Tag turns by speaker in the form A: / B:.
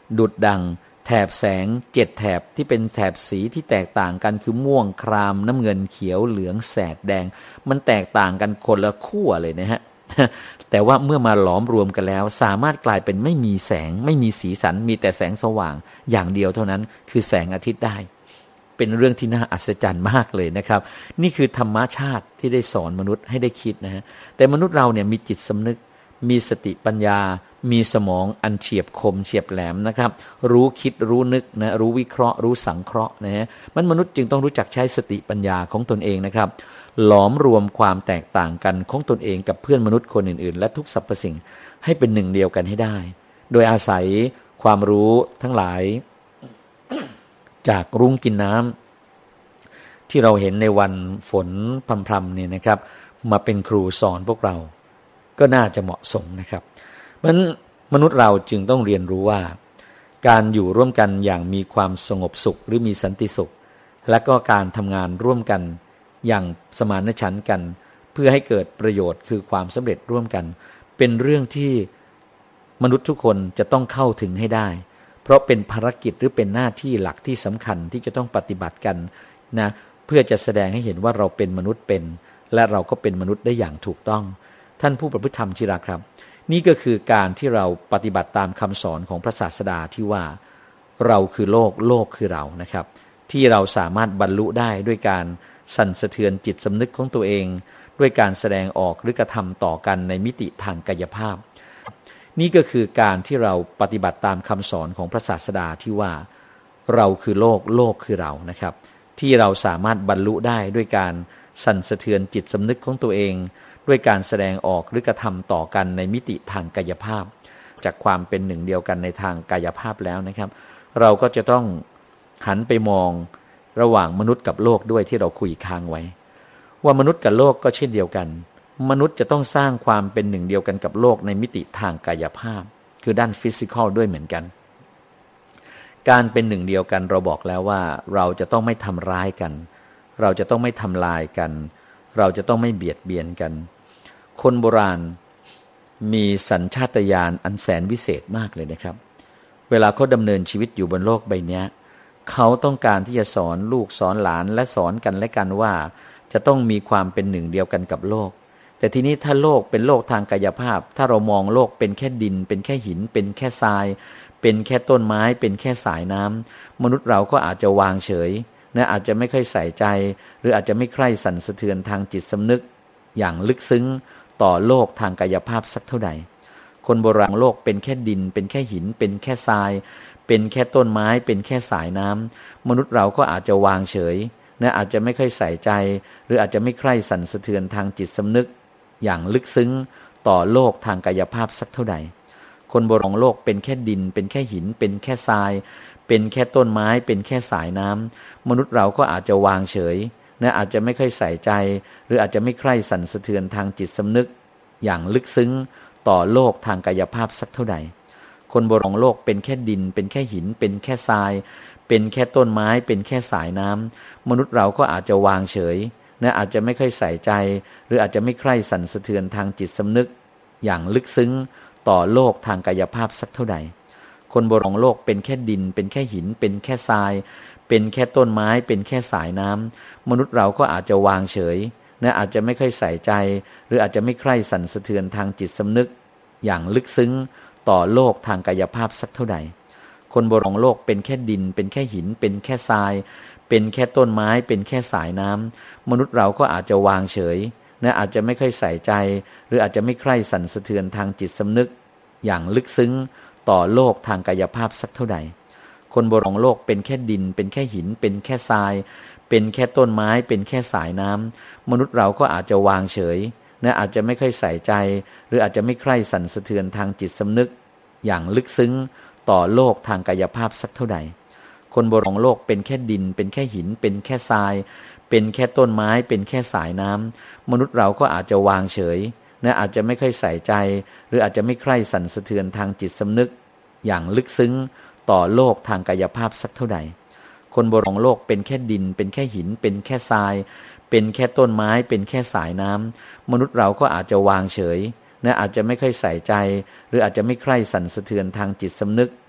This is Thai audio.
A: ดุจดังแถบแสง7แถบที่เป็นแถบสีที่แตกต่างกันคือม่วงครามน้ำเงินเขียวเหลืองแสดแดงมันแตกต่างกันคนละขั้วเลยนะฮะแต่ว่าเมื่อมาหลอมรวมกันแล้วสามารถกลายเป็นไม่มีแสงไม่มีสีสันมีแต่แสงสว่างอย่างเดียวเท่านั้นคือแสงอาทิตย์ได้เป็นเรื่องที่น่าอัศจรรย์มากเลยนะครับนี่คือธรรมชาติที่ได้สอนมนุษย์ให้ได้คิดนะฮะแต่มนุษย์เราเนี่ยมีจิตสำนึกมีสติปัญญามีสมองอันเฉียบคมเฉียบแหลมนะครับรู้คิดรู้นึกนะรู้วิเคราะห์รู้สังเคราะห์นะฮะมนุษย์จึงต้องรู้จักใช้สติปัญญาของตนเองนะครับหลอมรวมความแตกต่างกันของตนเองกับเพื่อนมนุษย์คนอื่นๆและทุกสรรพสิ่งให้เป็นหนึ่งเดียวกันให้ได้โดยอาศัยความรู้ทั้งหลาย จากรุ้งกินน้ำที่เราเห็นในวันฝนพรำๆเนี่ยนะครับมาเป็นครูสอนพวกเราก็น่าจะเหมาะสมนะครับเพราะฉะนั้นมนุษย์เราจึงต้องเรียนรู้ว่าการอยู่ร่วมกันอย่างมีความสงบสุขหรือมีสันติสุขและก็การทำงานร่วมกันอย่างสมานฉันท์กันเพื่อให้เกิดประโยชน์คือความสำเร็จร่วมกันเป็นเรื่องที่มนุษย์ทุกคนจะต้องเข้าถึงให้ได้เพราะเป็นภารกิจหรือเป็นหน้าที่หลักที่สำคัญที่จะต้องปฏิบัติกันนะเพื่อจะแสดงให้เห็นว่าเราเป็นมนุษย์เป็นและเราก็เป็นมนุษย์ได้อย่างถูกต้องท่านผู้ประพฤติธรรมที่รักครับนี่ก็คือการที่เราปฏิบัติตามคำสอนของพระศาสดาที่ว่าเราคือโลกโลกคือเรานะครับที่เราสามารถบรรลุได้ด้วยการสั่นสะเทือนจิตสำนึกของตัวเองด้วยการแสดงออกหรือกระทำต่อกันในมิติทางกายภาพนี่ก็คือการที่เราปฏิบัติตามคำสอนของพระศาสดาที่ว่าเราคือโลกโลกคือเรานะครับที่เราสามารถบรรลุได้ด้วยการสั่นสะเทือนจิตสำนึกของตัวเองด้วยการแสดงออกหรือกระทำต่อกันในมิติทางกายภาพจากความเป็นหนึ่งเดียวกันในทางกายภาพแล้วนะครับเราก็จะต้องหันไปมองระหว่างมนุษย์กับโลกด้วยที่เราคุยค้างไว้ว่ามนุษย์กับโลกก็เช่นเดียวกันมนุษย์จะต้องสร้างความเป็นหนึ่งเดียวกันกับโลกในมิติทางกายภาพคือด้านฟิสิกอลด้วยเหมือนกันการเป็นหนึ่งเดียวกันเราบอกแล้วว่าเราจะต้องไม่ทำร้ายกันเราจะต้องไม่ทำลายกันเราจะต้องไม่เบียดเบียนกันคนโบราณมีสัญชาตญาณอันแสนวิเศษมากเลยนะครับเวลาเขาดำเนินชีวิตอยู่บนโลกใบนี้เขาต้องการที่จะสอนลูกสอนหลานและสอนกันและกันว่าจะต้องมีความเป็นหนึ่งเดียวกันกับโลกแต่ทีนี้ถ้าโลกเป็นโลกทางกายภาพถ้าเรามองโลกเป็นแค่ดินเป็นแค่หินเป็นแค่ทรายเป็นแค่ต้นไม้เป็นแค่สายน้ำมนุษย์เราก็อาจจะวางเฉยนะอาจจะไม่ค่อยใส่ใจหรืออาจจะไม่ใคร่สั่นสะเทือนทางจิตสำนึกอย่างลึกซึ้งต่อโลกทางกายภาพสักเท่าใดคนโบราณโลกเป็นแค่ดินเป็นแค่หินเป็นแค่ทรายเป็นแค่ต้นไม้เป็นแค่สายน้ำมนุษย์เราก็อาจจะวางเฉยนะอาจจะไม่ค่อยใส่ใจหรืออาจจะไม่ใคร่สั่นสะเทือนทางจิตสำนึกอย่างลึกซึ้งต่อโลกทางกายภาพสักเท่าใดคนโบราณโลกเป็นแค่ดินเป็นแค่หินเป็นแค่ทรายเป็นแค่ต้นไม้เป็นแค่สายน้ำมนุษย์เราก็อาจจะวางเฉยนะอาจจะไม่ค่อยใส่ใจหรืออาจจะไม่ใคร่สั่นสะเทือนทางจิตสำนึกอย่างลึกซึ้งต่อโลกทางกายภาพสักเท่าใดคนโบราณโลกเป็นแค่ดินเป็นแค่หินเป็นแค่ทรายเป็นแค่ต้นไม้เป็นแค่สายน้ำมนุษย์เราก็อาจจะวางเฉยนะอาจจะไม่ค่อยใส่ใจหรืออาจจะไม่ใคร่สั่นสะเทือนทางจิตสำนึกอย่างลึกซึ้งต่อโลกทางกายภาพสักเท่าใดคนโบราณโลกเป็นแค่ดินเป็นแค่หินเป็นแค่ทรายเป็นแค่ต้นไม้เป็นแค่สายน้ำมนุษย์เราก็อาจจะวางเฉยนะอาจจะไม่ค่อยใส่ใจหรืออาจจะไม่ใคร่สั่นสะเทือนทางจิตสำนึกอย่างลึกซึ้งต่อโลกทางกายภาพสักเท่าใดคนโบราณโลกเป็นแค่ดินเป็นแค่หินเป็นแค่ทรายเป็นแค่ต้นไม้เป็นแค่สายน้ำมนุษย์เราก็อาจจะวางเฉยนะอาจจะไม่ค่อยใส่ใจหรืออาจจะไม่ใคร่สั่นสะเทือนทางจิตสำนึกอย่างลึกซึ้งต่อโลกทางกายภาพสักเท่าใดคนโบราณโลกเป็นแค่ดินเป็นแค่หินเป็นแค่ทรายเป็นแค่ต้นไม้เป็นแค่สายน้ำมนุษย์เราก็อาจจะวางเฉยนะอาจจะไม่ค่อยใส่ใจหรืออาจจะไม่ใคร่สั่นสะเทือนทางจิตสำนึกอย่างลึกซึ้งต่อโลกทางกายภาพสักเท่าใดคนโบราณโลกเป็นแค่ดินเป็นแค่หินเป็นแค่ทรายเป็นแค่ต้นไม้เป็นแค่สายน้ำมนุษย์เราก็อาจจะวางเฉยนะอาจจะไม่ค่อยใส่ใจหรืออาจจะไม่ใคร่สั่นสะเทือนทางจิตสำนึกอย่างลึกซึ้งต่อโลกทางกายภาพสักเท่าใดคนโบราณโลกเป็นแค่ดินเป็นแค่หินเป็นแค่ทรายเป็นแค่ต้นไม้เป็นแค่สายน้ำมนุษย์เราก็อาจจะวางเฉยนะอาจจะไม่ค่อยใส่ใจหรืออาจจะไม่ใคร่สั่นสะเทือนทางจิตสำนึก